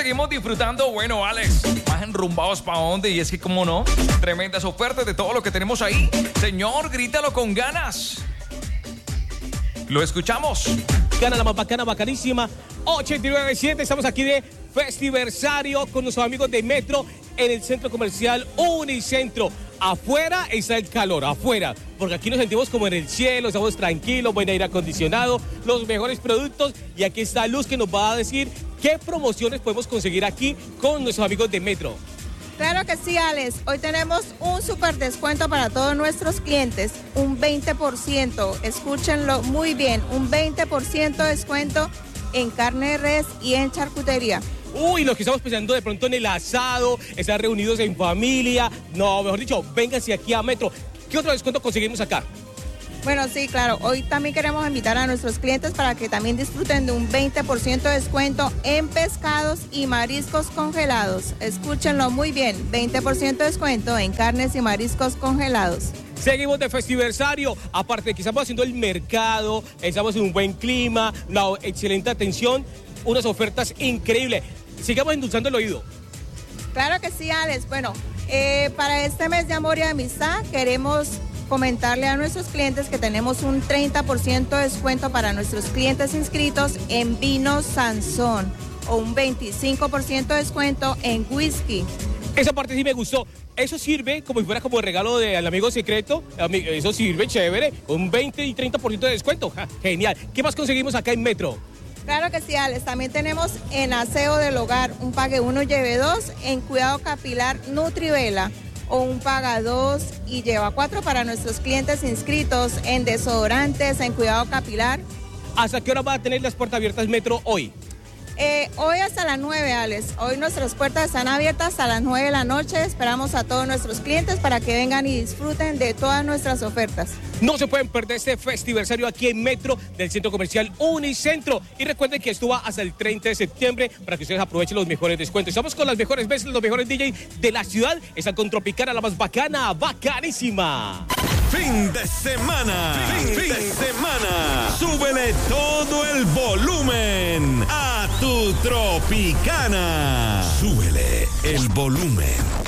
seguimos disfrutando. Bueno, Alex, más enrumbados para dónde. Y es que, como no, tremendas ofertas de todo lo que tenemos ahí. Señor, grítalo con ganas. Lo escuchamos. Gana la más bacana, bacanísima. 89.7, estamos aquí de Festiversario con nuestros amigos de Metro en el centro comercial Unicentro. Afuera está el calor, afuera, porque aquí nos sentimos como en el cielo, estamos tranquilos, buen aire acondicionado, los mejores productos, y aquí está Luz que nos va a decir qué promociones podemos conseguir aquí con nuestros amigos de Metro. Claro que sí, Alex. Hoy tenemos un súper descuento para todos nuestros clientes, un 20%, escúchenlo muy bien, un 20% de descuento en carne de res y en charcutería. Uy, los que estamos pensando de pronto en el asado, estar reunidos en familia, no, mejor dicho, vénganse aquí a Metro. ¿Qué otro descuento conseguimos acá? Bueno, sí, claro. Hoy también queremos invitar a nuestros clientes para que también disfruten de un 20% de descuento en pescados y mariscos congelados. Escúchenlo muy bien, 20% de descuento en carnes y mariscos congelados. Seguimos de Festiversario, aparte de que estamos haciendo el mercado, estamos en un buen clima, una excelente atención, unas ofertas increíbles. Sigamos endulzando el oído. Claro que sí, Alex. Bueno, para este mes de amor y amistad queremos comentarle a nuestros clientes que tenemos un 30% de descuento para nuestros clientes inscritos en vino Sansón o un 25% de descuento en whisky. Esa parte sí me gustó. Eso sirve como si fuera como regalo del amigo secreto. Eso sirve chévere. Un 20 y 30% de descuento. Ja, genial. ¿Qué más conseguimos acá en Metro? Claro que sí, Alex. También tenemos en aseo del hogar un pague 1 lleve 2, en cuidado capilar Nutrivela o un paga 2 y lleva 4 para nuestros clientes inscritos en desodorantes, en cuidado capilar. ¿Hasta qué hora va a tener las puertas abiertas Metro hoy? Hoy hasta las 9, Alex. Hoy nuestras puertas están abiertas hasta las 9 de la noche. Esperamos a todos nuestros clientes para que vengan y disfruten de todas nuestras ofertas. No se pueden perder este Festiversario aquí en Metro del Centro Comercial Unicentro. Y recuerden que esto va hasta el 30 de septiembre para que ustedes aprovechen los mejores descuentos. Estamos con las mejores veces, los mejores DJs de la ciudad. Están con Tropicana, la más bacana, bacanísima. Fin de semana. Fin de semana. Súbele todo el volumen a tu Tropicana. Súbele el volumen.